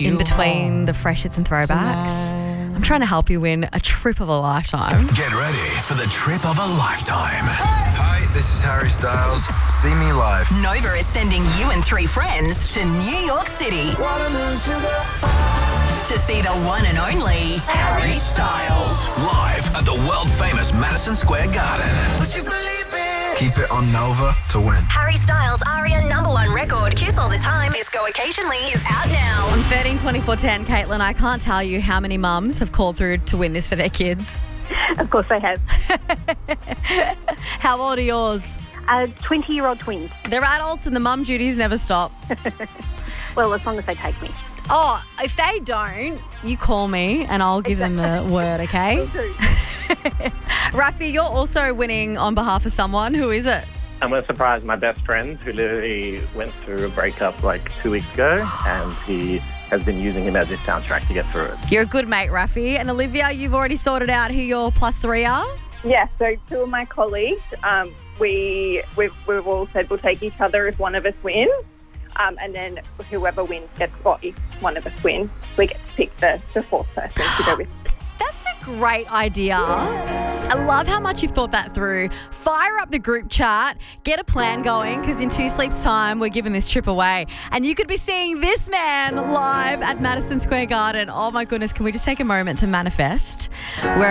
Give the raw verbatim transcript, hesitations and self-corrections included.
in between the fresh hits and throwbacks. I'm trying to help you win a trip of a lifetime. Get ready for the trip of a lifetime. Hi, this is Harry Styles. See me live. Nova is sending you and three friends to New York City to see the one and only Harry Styles. Live at the world-famous Madison Square Garden. Would you believe it? Keep it on Nova to win. Harry Styles' Aria number one record, Kiss All the Time, Disco Occasionally, is out now. On thirteen twenty-four ten, Caitlin, I can't tell you how many mums have called through to win this for their kids. Of course I have. How old are yours? Uh, twenty-year-old twins. They're adults and the mum duties never stop. Well, as long as they take me. Oh, if they don't, you call me and I'll give them the word, okay? Will do. Rafi, you're also winning on behalf of someone. Who is it? I'm going to surprise my best friend who literally went through a breakup like two weeks ago, and he has been using him as his soundtrack to get through it. You're a good mate, Rafi. And Olivia, you've already sorted out who your plus three are? Yeah, so two of my colleagues, um, we, we've, we've all said we'll take each other if one of us wins. Um, and then whoever wins gets, well, if one of us wins, we get to pick the, the fourth person to go with. That's a great idea. I love how much you've thought that through. Fire up the group chat, get a plan going, because in two sleeps' time, we're giving this trip away. And you could be seeing this man live at Madison Square Garden. Oh my goodness, can we just take a moment to manifest? Where